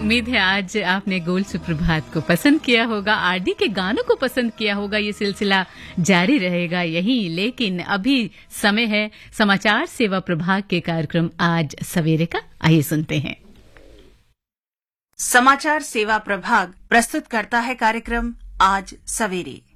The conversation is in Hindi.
उम्मीद है आज आपने गोल्ड सुप्रभात को पसंद किया होगा, आरडी के गानों को पसंद किया होगा। ये सिलसिला जारी रहेगा यही, लेकिन अभी समय है समाचार सेवा प्रभाग के कार्यक्रम आज सवेरे का। आइए सुनते हैं। समाचार सेवा प्रभाग प्रस्तुत करता है कार्यक्रम आज सवेरे।